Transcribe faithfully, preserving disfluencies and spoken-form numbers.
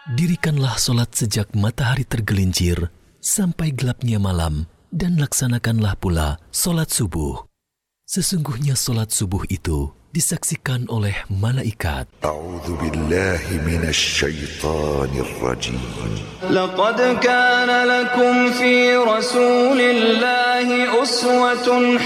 Dirikanlah solat sejak matahari tergelincir sampai gelapnya malam, dan laksanakanlah pula solat subuh. Sesungguhnya solat subuh itu disaksikan oleh malaikat. A'udzu billahi minasy syaithanir rajim. Laqad kana lakum fi Rasulillahi uswatun